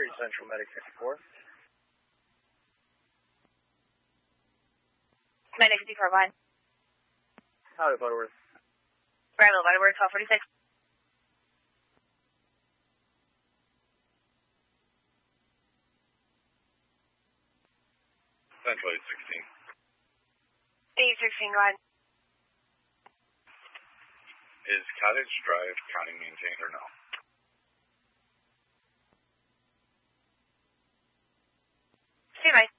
Central Medic 54. Medic 54, line. Howdy, Butterworth. Bravo, Butterworth, 1246. Central 816. 816, go ahead. Is Cottage Drive County maintained or no? Stay by.